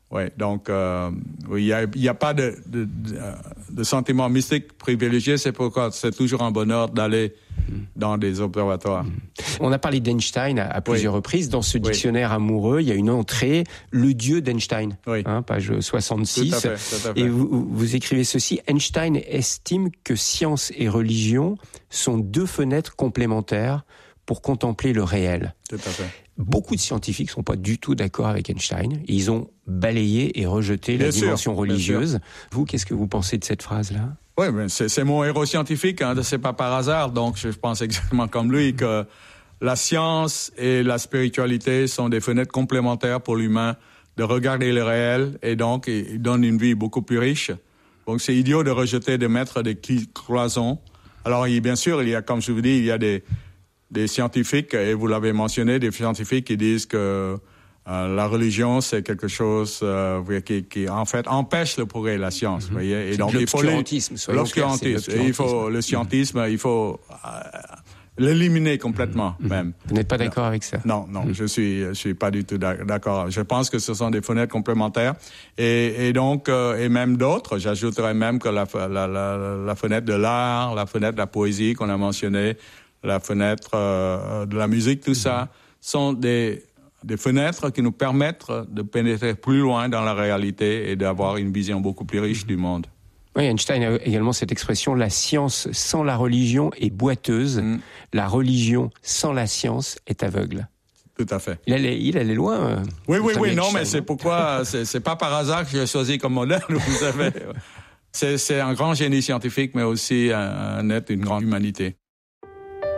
Oui, donc il y a pas de sentiment mystique privilégié, c'est pourquoi c'est toujours un bonheur d'aller dans des observatoires. On a parlé d'Einstein à plusieurs reprises. Dans ce dictionnaire amoureux, il y a une entrée, le dieu d'Einstein, page 66. Tout à fait. Et vous écrivez ceci: Einstein estime que science et religion sont deux fenêtres complémentaires pour contempler le réel. Tout à fait. Beaucoup de scientifiques ne sont pas du tout d'accord avec Einstein. Ils ont balayé et rejeté la dimension religieuse. Vous, qu'est-ce que vous pensez de cette phrase-là ? Oui, mais c'est mon héros scientifique, c'est pas par hasard. Donc, je pense exactement comme lui que la science et la spiritualité sont des fenêtres complémentaires pour l'humain de regarder le réel, et donc, il donne une vie beaucoup plus riche. Donc, c'est idiot de rejeter, de mettre des cloisons. Alors, bien sûr, il y a, comme je vous dis, il y a des scientifiques, et vous l'avez mentionné, des scientifiques qui disent que la religion, c'est quelque chose qui en fait empêche le progrès de la science. Vous voyez, et donc il faut l'obscurantisme. Et il faut le scientisme, il faut l'éliminer complètement même. Vous n'êtes pas d'accord avec ça ? Non, je suis pas du tout d'accord. Je pense que ce sont des fenêtres complémentaires, et donc et même d'autres. J'ajouterais même que la fenêtre de l'art, la fenêtre de la poésie qu'on a mentionné, la fenêtre de la musique, tout ça sont des fenêtres qui nous permettent de pénétrer plus loin dans la réalité et d'avoir une vision beaucoup plus riche du monde. Oui, Einstein a également cette expression: la science sans la religion est boiteuse, la religion sans la science est aveugle. Tout à fait. Il allait loin. Oui, non, mais c'est pourquoi c'est pas par hasard que j'ai choisi comme modèle. Vous savez, c'est un grand génie scientifique, mais aussi un être d'une grande humanité.